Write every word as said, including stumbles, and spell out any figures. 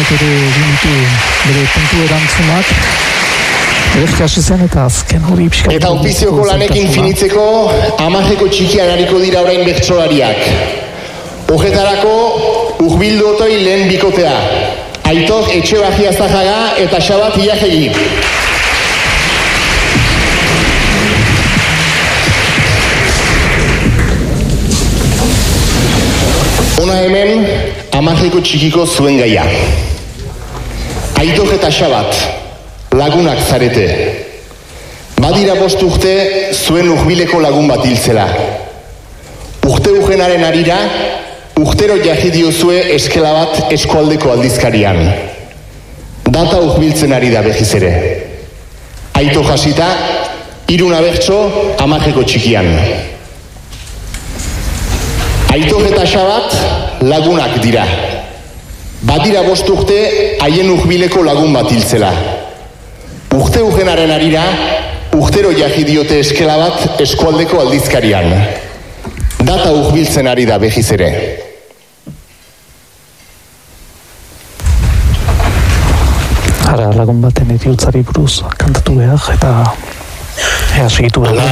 honek ere ditu bere puntu erantzunak. Eroski hasi zen eta azken hori pixka... Eta ofizioko lanekin finitzeko amajeko txikian hariko dira orain bertsolariak. Horretarako urbildu otoi lehen bikotea. Aitor Etxebarri Aztarraga eta Xabat Iajegi. Ona hemen, amajeko txikiko zuen gaia. Aitor eta Xabat, lagunak zarete. Badira bost urte zuen urbileko lagun bat hiltzela. Urte urrenaren arira, urtero jarri diozue eskela bat eskualdeko aldizkarian. Data urbiltzen ari da behiz ere. Aitor hasita, hiruna bertso amajeko txikian. Aitor eta Xabat lagunak dira. Badira bost urte haien urbileko lagun bat hiltzela. Urte urrenaren arira, urtero jarri diote eskela bat eskualdeko aldizkarian. Data urbiltzen ari da behiz ere. Ara, lagun baten eriotzari buruz kantatu behar eta ea segitu behar.